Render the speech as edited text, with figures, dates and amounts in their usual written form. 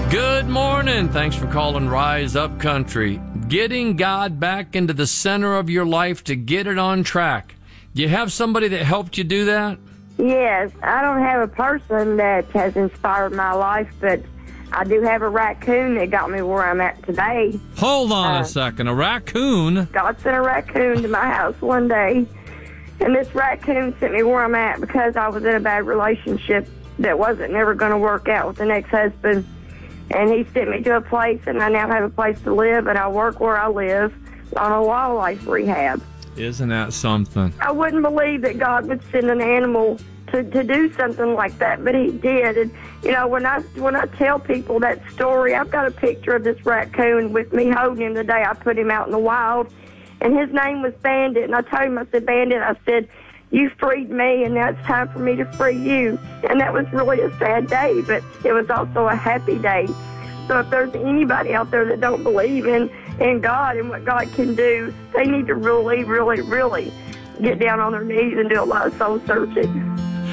Good morning. Thanks for calling Rise Up Country. Getting God back into the center of your life to get it on track. Do you have somebody that helped you do that? Yes, I don't have a person that has inspired my life, but I do have a raccoon that got me where I'm at today. Hold on a second. A raccoon? God sent a raccoon to my house one day, and this raccoon sent me where I'm at because I was in a bad relationship that wasn't never going to work out with an ex-husband. And he sent me to a place, and I now have a place to live, and I work where I live on a wildlife rehab. Isn't that something? I wouldn't believe that God would send an animal to do something like that, but he did. And, you know, when I tell people that story, I've got a picture of this raccoon with me holding him the day I put him out in the wild, and his name was Bandit. And I told him, I said, Bandit, I said, you freed me, and now it's time for me to free you. And that was really a sad day, but it was also a happy day. So if there's anybody out there that don't believe in God and what God can do, they need to really, really, really get down on their knees and do a lot of soul searching.